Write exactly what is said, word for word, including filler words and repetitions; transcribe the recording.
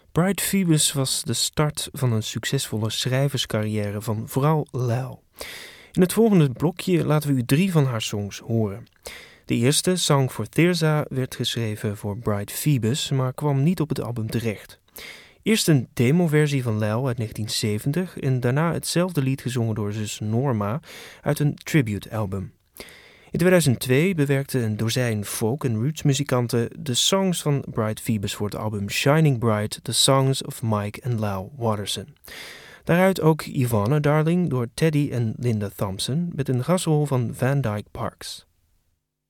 Bride Phoebus was de start van een succesvolle schrijverscarrière van vooral Lal. In het volgende blokje laten we u drie van haar songs horen. De eerste, Song for Thyrza, werd geschreven voor Bride Phoebus, maar kwam niet op het album terecht. Eerst een demoversie van Lal uit negentien zeventig en daarna hetzelfde lied gezongen door zus Norma uit een tribute-album. In tweeduizend twee bewerkte een dozijn folk- en rootsmuzikanten de songs van Bride Phoebus voor het album Shining Bright, The Songs of Mike and Lal Watterson. Daaruit ook Ivana Darling door Teddy en Linda Thompson met een gastrol van Van Dyke Parks.